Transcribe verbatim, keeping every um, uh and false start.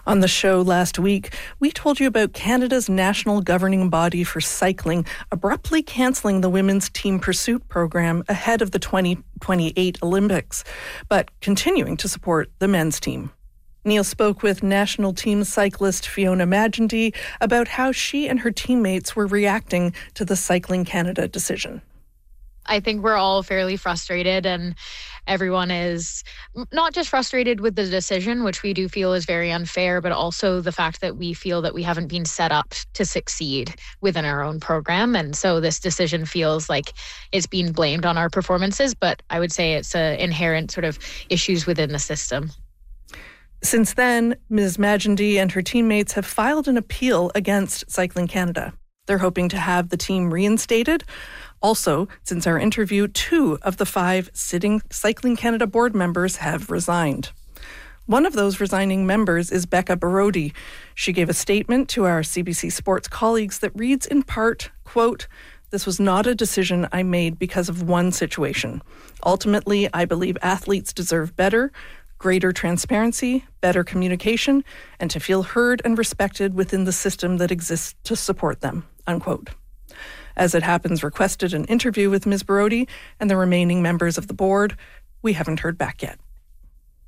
On the show last week, we told you about Canada's national governing body for cycling abruptly cancelling the women's team pursuit program ahead of the twenty twenty-eight Olympics, but continuing to support the men's team. Neil spoke with national team cyclist Fiona Magendie about how she and her teammates were reacting to the Cycling Canada decision. I think we're all fairly frustrated, and everyone is not just frustrated with the decision, which we do feel is very unfair, but also the fact that we feel that we haven't been set up to succeed within our own program. And so this decision feels like it's being blamed on our performances, but I would say it's uh, inherent sort of issues within the system. Since then, Miz Magendie and her teammates have filed an appeal against Cycling Canada. They're hoping to have the team reinstated. Also, since our interview, two of the five sitting Cycling Canada board members have resigned. One of those resigning members is Becca Barodi. She gave a statement to our C B C Sports colleagues that reads in part, quote, "This was not a decision I made because of one situation. Ultimately, I believe athletes deserve better, greater transparency, better communication, and to feel heard and respected within the system that exists to support them," unquote. As it happens, requested an interview with Miz Barodi and the remaining members of the board. We haven't heard back yet.